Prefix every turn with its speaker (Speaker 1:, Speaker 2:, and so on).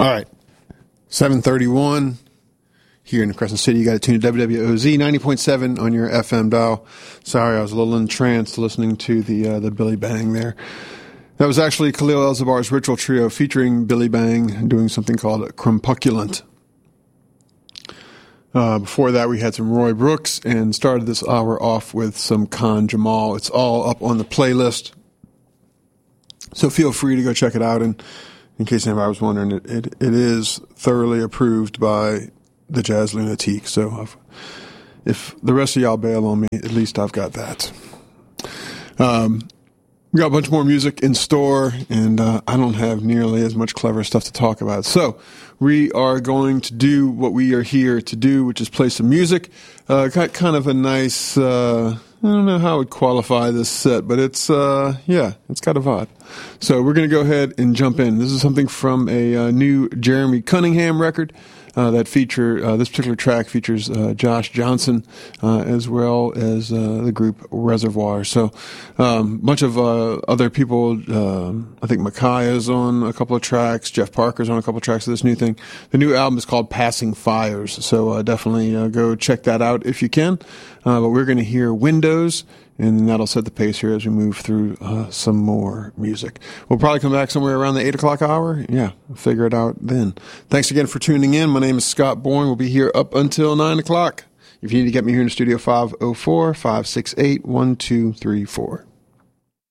Speaker 1: All right, 7:31 here in Crescent City. You got to tune to WWOZ 90.7 on your FM dial. Sorry, I was a little entranced listening to the Billy Bang there. That was actually Khalil Elzabar's Ritual Trio featuring Billy Bang doing something called Crumpuculent. Before that, we had some Roy Brooks and started this hour off with some Khan Jamal. It's all up on the playlist, so feel free to go check it out. And in case anybody was wondering, it is thoroughly approved by the Jazz Lunatique. So if the rest of y'all bail on me, at least I've got that. We got a bunch more music in store, and I don't have nearly as much clever stuff to talk about. So we are going to do what we are here to do, which is play some music. Got kind of a nice, I don't know how I would qualify this set, but it's got a vibe. So we're going to go ahead and jump in. This is something from a new Jeremy Cunningham record. That this particular track features Josh Johnson as well as the group Reservoir. So bunch of other people. I think Mackay is on a couple of tracks. Jeff Parker's on a couple of tracks of this new thing. The new album is called Passing Fires. So definitely go check that out if you can. But we're going to hear Windows, and that'll set the pace here as we move through some more music. We'll probably come back somewhere around the 8 o'clock hour. Yeah, we'll figure it out then. Thanks again for tuning in. My name is Scott Bourne. We'll be here up until 9 o'clock. If you need to get me here in the studio, 504-568-1234.